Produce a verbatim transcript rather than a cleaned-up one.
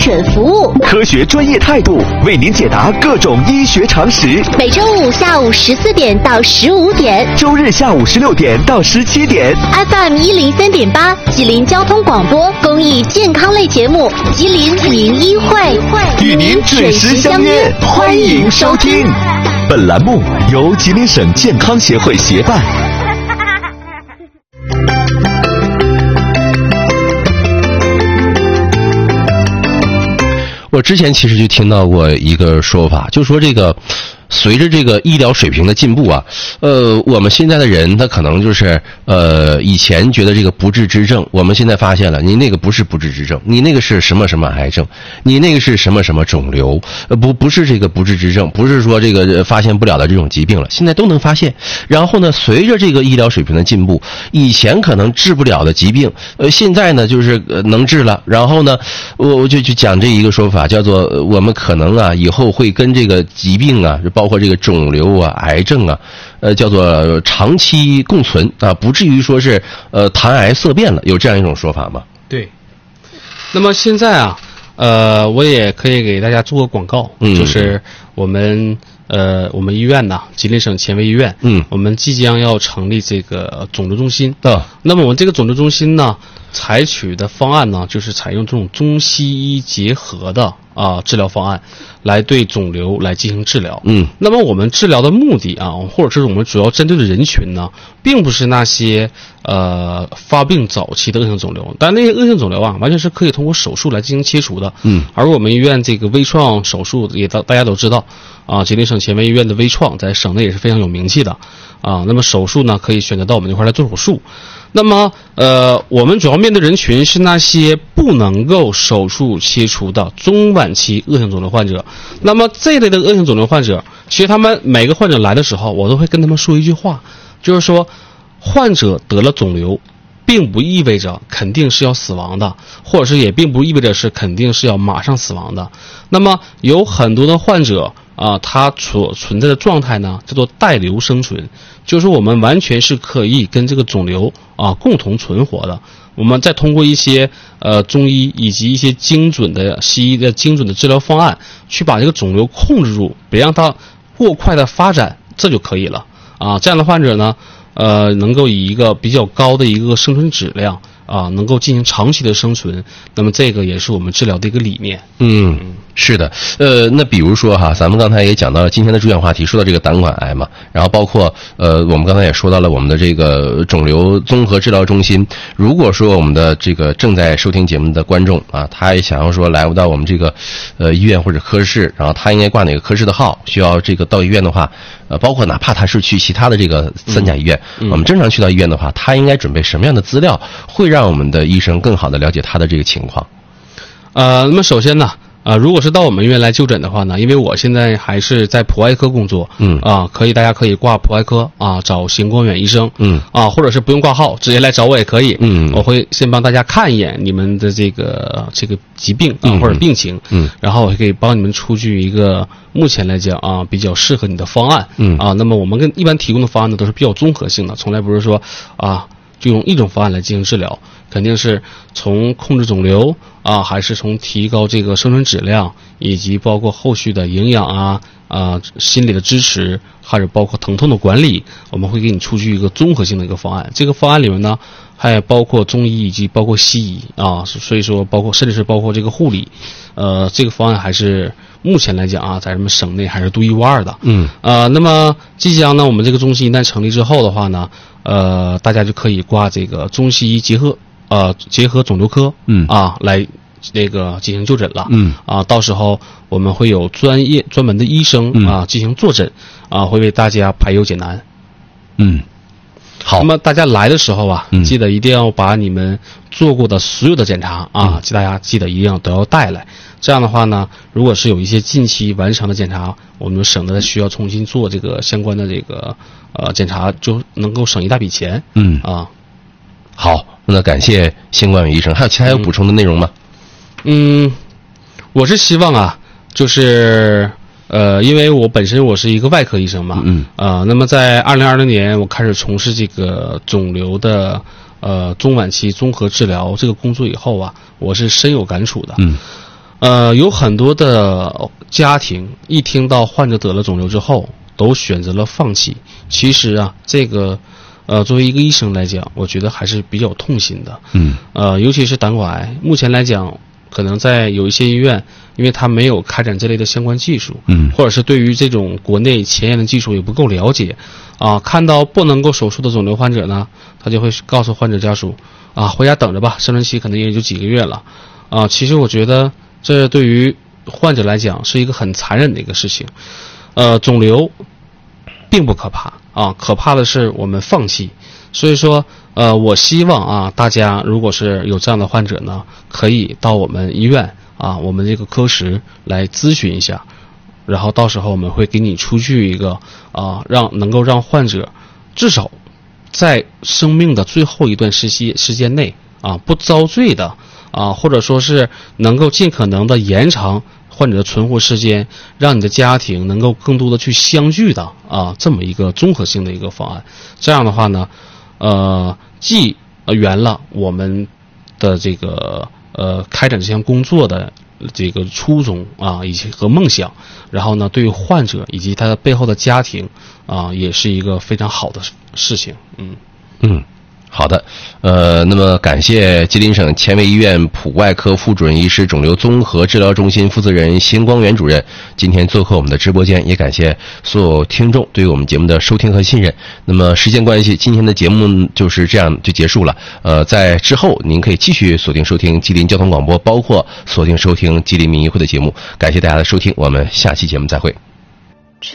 准服务， 科学专业态度为您解答各种医学常识。 每周五下午十四点到十五点， 周日下午十六点到十七点 ，F M 一零三点八，吉林交通广播公益健康类节目《吉林名医会》， 与您准时相约，欢迎收听。本栏目由吉林省健康协会协办。 我之前其实就听到过一个说法，就说这个随着这个医疗水平的进步啊，呃，我们现在的人他可能就是呃，以前觉得这个不治之症，我们现在发现了，你那个不是不治之症，你那个是什么什么癌症，你那个是什么什么肿瘤，呃，不不是这个不治之症，不是说这个发现不了的这种疾病了，现在都能发现。然后呢，随着这个医疗水平的进步，以前可能治不了的疾病，呃，现在呢就是呃能治了。然后呢，我我就去讲这一个说法，叫做呃我们可能啊以后会跟这个疾病啊，包括这个肿瘤啊、癌症啊，呃，叫做长期共存啊，不至于说是呃谈癌色变了，有这样一种说法吗？ 对。那么现在啊，呃，我也可以给大家做个广告，嗯、就是我们呃我们医院呢，吉林省前卫医院，嗯，我们即将要成立这个肿瘤中心。的，那么我们这个肿瘤中心呢，采取的方案呢，就是采用这种中西医结合的啊治疗方案，来对肿瘤来进行治疗。嗯，那么我们治疗的目的啊，或者是我们主要针对的人群呢，并不是那些呃发病早期的恶性肿瘤，但那些恶性肿瘤啊，完全是可以通过手术来进行切除的。嗯，而我们医院这个微创手术也大大家都知道啊，吉林省前卫医院的微创在省内也是非常有名气的啊。那么手术呢，可以选择到我们这块来做手术。那么，呃，我们主要面对人群是那些不能够手术切除的中晚期恶性肿瘤患者。那么这一类的恶性肿瘤患者，其实他们每个患者来的时候，我都会跟他们说一句话，就是说，患者得了肿瘤，并不意味着肯定是要死亡的，或者是也并不意味着是肯定是要马上死亡的。那么有很多的患者啊，他所存在的状态呢，叫做带瘤生存，就是我们完全是可以跟这个肿瘤啊共同存活的。我们再通过一些呃中医以及一些精准的西医的精准的治疗方案，去把这个肿瘤控制住，别让它过快的发展，这就可以了啊。这样的患者呢，呃，能够以一个比较高的一个生存质量啊，能够进行长期的生存。那么这个也是我们治疗的一个理念。嗯。 是的，呃，那比如说哈，咱们刚才也讲到了今天的主讲话题，说到这个胆管癌嘛，然后包括呃，我们刚才也说到了我们的这个肿瘤综合治疗中心。如果说我们的这个正在收听节目的观众啊，他也想要说来不到我们这个呃医院或者科室，然后他应该挂哪个科室的号，需要这个到医院的话，呃，包括哪怕他是去其他的这个三甲医院，嗯嗯、我们正常去到医院的话，他应该准备什么样的资料，会让我们的医生更好的了解他的这个情况？ 呃，那么首先呢。啊、呃，如果是到我们医院来就诊的话呢，因为我现在还是在普外科工作，嗯啊，可以大家可以挂普外科啊，找邢光远医生，嗯啊，或者是不用挂号，直接来找我也可以，嗯，我会先帮大家看一眼你们的这个这个疾病啊、嗯、或者病情，嗯，然后我可以帮你们出具一个目前来讲啊比较适合你的方案，嗯啊，那么我们跟一般提供的方案呢都是比较综合性的，从来不是说啊就用一种方案来进行治疗，肯定是从控制肿瘤啊，还是从提高这个生存质量，以及包括后续的营养啊啊心理的支持，还有包括疼痛的管理，我们会给你出具一个综合性的一个方案。这个方案里面呢，还包括中医以及包括西医啊，所以说包括甚至是包括这个护理，呃，这个方案还是目前来讲啊，在咱们省内还是独一无二的。嗯，呃，那么即将呢，我们这个中心一旦成立之后的话呢，呃，大家就可以挂这个中西医结合。呃，结合肿瘤科，嗯啊，来那个进行就诊了，嗯啊，到时候我们会有专业专门的医生、嗯、啊进行坐诊，啊，会为大家排忧解难，嗯，好。那么大家来的时候啊，嗯、记得一定要把你们做过的所有的检查啊，记、嗯、大家记得一定要都要带来。这样的话呢，如果是有一些近期完成的检查，我们省得需要重新做这个相关的这个呃检查，就能够省一大笔钱，嗯啊， 好。那感谢邢光远医生，还有其他有补充的内容吗？ 嗯，我是希望啊，就是呃，因为我本身我是一个外科医生嘛，嗯啊、呃，那么在二零二零年我开始从事这个肿瘤的呃中晚期综合治疗这个工作以后啊，我是深有感触的。嗯， 呃，有很多的家庭一听到患者得了肿瘤之后，都选择了放弃。其实啊，这个呃，作为一个医生来讲，我觉得还是比较痛心的。 嗯。 呃，尤其是胆管癌，目前来讲，可能在有一些医院，因为他没有开展这类的相关技术， 嗯， 或者是对于这种国内前沿的技术也不够了解，啊，看到不能够手术的肿瘤患者呢，他就会告诉患者家属，啊，回家等着吧，生存期可能也就几个月了，啊，其实我觉得这对于患者来讲是一个很残忍的一个事情，呃，肿瘤并不可怕啊，可怕的是我们放弃。所以说，呃，我希望啊，大家如果是有这样的患者呢，可以到我们医院啊，我们这个科室来咨询一下，然后到时候我们会给你出具一个啊，让能够让患者至少在生命的最后一段时期时间内啊，不遭罪的啊，或者说是能够尽可能的延长患者的存活时间，让你的家庭能够更多的去相聚的啊，这么一个综合性的一个方案。这样的话呢，呃，既圆了我们的这个呃开展这项工作的这个初衷啊，以及和梦想，然后呢，对于患者以及他的背后的家庭啊，也是一个非常好的事情。嗯嗯。好的，呃，那么感谢吉林省前卫医院普外科副主任医师、肿瘤综合治疗中心负责人邢光元主任今天做客我们的直播间，也感谢所有听众对于我们节目的收听和信任。那么时间关系，今天的节目就是这样就结束了。呃，在之后您可以继续锁定收听吉林交通广播，包括锁定收听吉林民医会的节目。感谢大家的收听，我们下期节目再会。